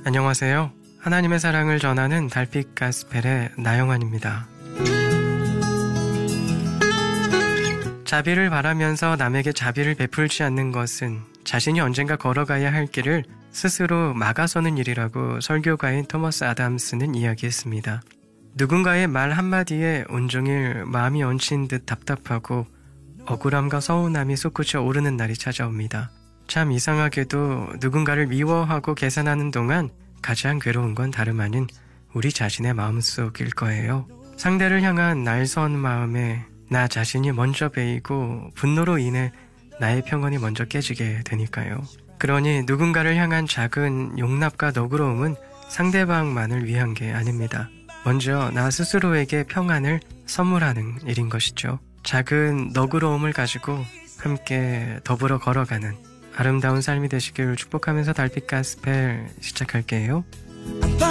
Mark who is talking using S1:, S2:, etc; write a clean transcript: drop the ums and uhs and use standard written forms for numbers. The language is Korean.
S1: 안녕하세요. 하나님의 사랑을 전하는 달빛 가스펠의 나영환입니다. 자비를 바라면서 남에게 자비를 베풀지 않는 것은 자신이 언젠가 걸어가야 할 길을 스스로 막아서는 일이라고 설교가인 토머스 아담스는 이야기했습니다. 누군가의 말 한마디에 온종일 마음이 얹힌 듯 답답하고 억울함과 서운함이 솟구쳐 오르는 날이 찾아옵니다. 참 이상하게도 누군가를 미워하고 계산하는 동안 가장 괴로운 건 다름 아닌 우리 자신의 마음속일 거예요. 상대를 향한 날선 마음에 나 자신이 먼저 베이고 분노로 인해 나의 평온이 먼저 깨지게 되니까요. 그러니 누군가를 향한 작은 용납과 너그러움은 상대방만을 위한 게 아닙니다. 먼저 나 스스로에게 평안을 선물하는 일인 것이죠. 작은 너그러움을 가지고 함께 더불어 걸어가는 아름다운 삶이 되시길 축복하면서 달빛 가스펠 시작할게요.